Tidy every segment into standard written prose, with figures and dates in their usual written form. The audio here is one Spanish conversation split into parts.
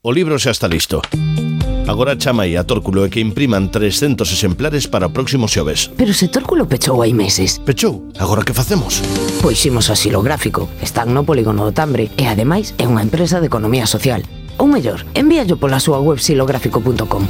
O libro xa está listo. Agora chama aí a Tórculo e que impriman 300 exemplares para o próximo xoves. Pero se Tórculo pechou hai meses. Pechou? Agora que facemos? Pois imos a Xilográfico. Están no Polígono do Tambre e ademais é unha empresa de economía social. Ou mellor, envíallo pola súa web xilográfico.com.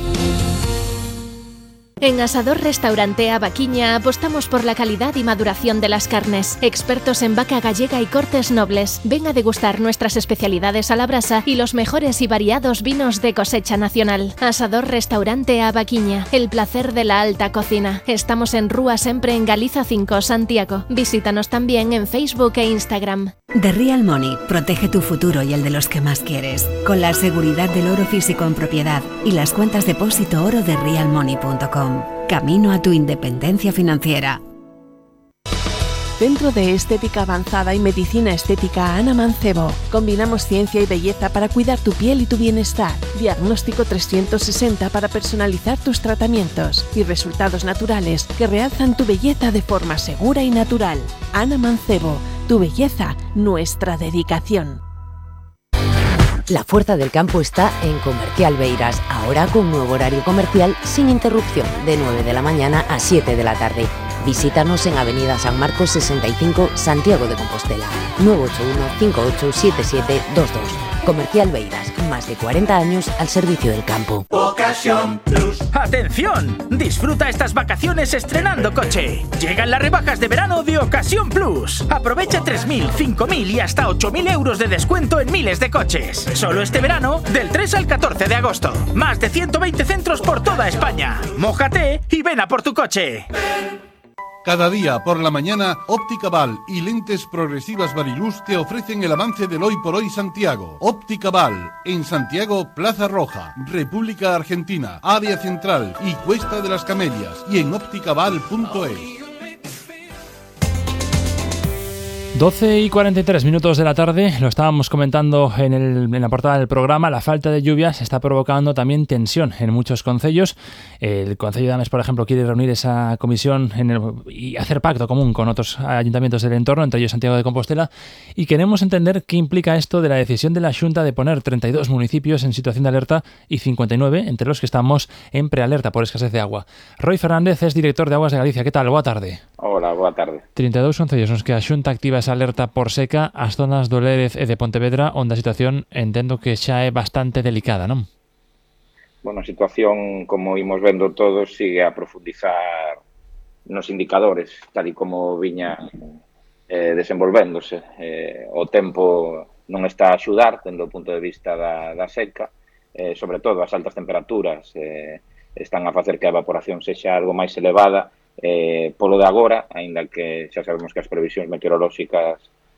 En Asador Restaurante A Vaquiña apostamos por la calidad y maduración de las carnes. Expertos en vaca gallega y cortes nobles. Ven a degustar nuestras especialidades a la brasa y los mejores y variados vinos de cosecha nacional. Asador Restaurante A Vaquiña. El placer de la alta cocina. Estamos en Rúa Sempre en Galiza 5, Santiago. Visítanos también en Facebook e Instagram. The Real Money protege tu futuro y el de los que más quieres, con la seguridad del oro físico en propiedad y las cuentas depósito oro de realmoney.com. Camino a tu independencia financiera. Centro de Estética Avanzada y Medicina Estética Ana Mancebo. Combinamos ciencia y belleza para cuidar tu piel y tu bienestar. Diagnóstico 360 para personalizar tus tratamientos y resultados naturales que realzan tu belleza de forma segura y natural. Ana Mancebo, tu belleza, nuestra dedicación. La fuerza del campo está en Comercial Beiras, ahora con nuevo horario comercial sin interrupción, de 9 de la mañana a 7 de la tarde. Visítanos en Avenida San Marcos 65, Santiago de Compostela. 981-587722. Comercial Beiras, más de 40 años al servicio del campo. Ocasión Plus. ¡Atención! Disfruta estas vacaciones estrenando coche. Llegan las rebajas de verano de Ocasión Plus. Aprovecha 3.000, 5.000 y hasta 8.000 euros de descuento en miles de coches. Solo este verano, del 3 al 14 de agosto. Más de 120 centros por toda España. Mójate y ven a por tu coche. Cada día por la mañana, Óptica Val y Lentes Progresivas Variluz te ofrecen el avance del Hoy por Hoy Santiago. Óptica Val, en Santiago, Plaza Roja, República Argentina, Área Central y Cuesta de las Camelias, y en ópticaval.es. 12 y 43 minutos de la tarde, lo estábamos comentando en la portada del programa, la falta de lluvias está provocando también tensión en muchos concellos. El Concello de Ames, por ejemplo, quiere reunir esa comisión y hacer pacto común con otros ayuntamientos del entorno, entre ellos Santiago de Compostela, y queremos entender qué implica esto de la decisión de la Xunta de poner 32 municipios en situación de alerta y 59 entre los que estamos en prealerta por escasez de agua. Roy Fernández es director de Aguas de Galicia. ¿Qué tal? Boa tarde. Hola, boa tarde. 32 concellos nos que a Xunta activa esa alerta por seca as zonas do Lérez e de Pontevedra, onde a situación entendo que xa é bastante delicada, non? Bueno, a situación, como imos vendo todos, sigue a profundizar nos indicadores, tal e como viña desenvolvéndose. O tempo non está a axudar, tendo o punto de vista da seca, sobre todo as altas temperaturas están a facer que a evaporación sexa algo máis elevada. Polo de agora, aínda que xa sabemos que as previsións meteorolóxicas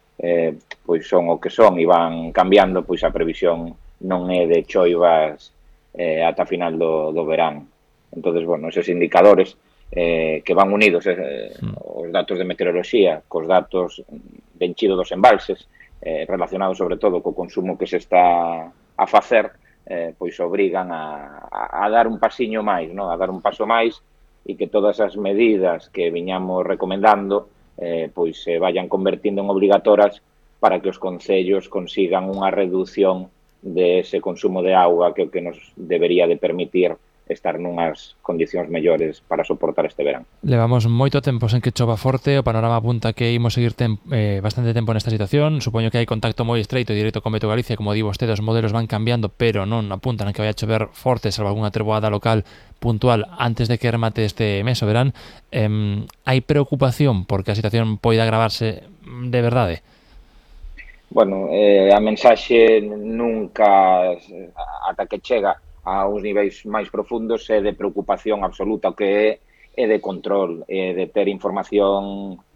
pois son o que son e van cambiando, pois a previsión non é de choivas ata final do verán. Entonces, bueno, eses indicadores que van unidos os datos de meteoroloxía cos datos de enchido dos embalses, relacionados sobre todo co consumo que se está a facer, pois obrigan a dar un pasiño máis, non? A dar un paso máis e que todas as medidas que viñamos recomendando pois se vayan convertindo en obrigatorias para que os concellos consigan unha reducción de ese consumo de auga que o que nos debería de permitir estar nunhas condicións mellores para soportar este verán. Levamos moito tempo sen que chova forte, o panorama apunta que imos seguir bastante tempo nesta situación. Supoño que hai contacto moi estreito e directo con Meteo Galicia, como di vostede, os modelos van cambiando, pero non apuntan a que vai a chover forte, salvo algunha treboada local puntual antes de que remate este mes o verán. Hai preocupación porque a situación poida agravarse de verdade? Bueno, a mensaxe nunca, ata que chega a uns niveis máis profundos, é de preocupación absoluta, o que é de control, de ter información